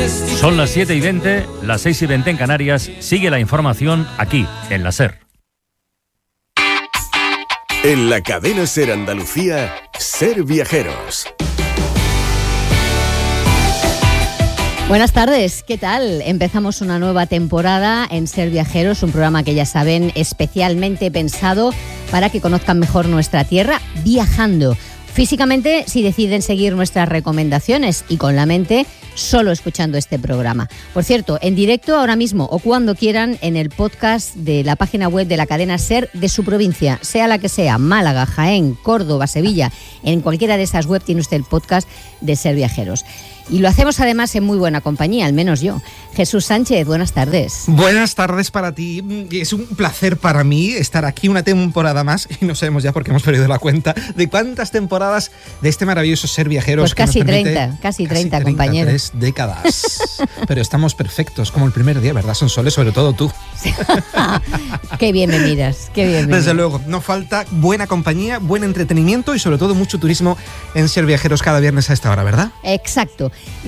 Son las 7:20, las 6:20 en Canarias. Sigue la información aquí, en la SER. En la cadena SER Andalucía, Ser Viajeros. Buenas tardes, ¿qué tal? Empezamos una nueva temporada en Ser Viajeros, un programa que ya saben especialmente pensado para que conozcan mejor nuestra tierra viajando. Físicamente, si deciden seguir nuestras recomendaciones, y con la mente, solo escuchando este programa. Por cierto, en directo ahora mismo o cuando quieran en el podcast de la página web de la cadena SER de su provincia, sea la que sea, Málaga, Jaén, Córdoba, Sevilla, en cualquiera de esas web tiene usted el podcast de Ser Viajeros. Y lo hacemos además en muy buena compañía, al menos yo. Jesús Sánchez, buenas tardes. Buenas tardes para ti. Es un placer para mí estar aquí una temporada más, y no sabemos ya porque hemos perdido la cuenta de cuántas temporadas de este maravilloso Ser Viajeros. Pues casi 30, casi 30, compañero. 3 décadas. Pero estamos perfectos, como el primer día, ¿verdad, Sonsoles? Sobre todo tú. Qué bien me miras, qué bien me Desde miras. luego, no falta buena compañía, buen entretenimiento y sobre todo mucho turismo en Ser Viajeros cada viernes a esta hora, ¿verdad? Exacto.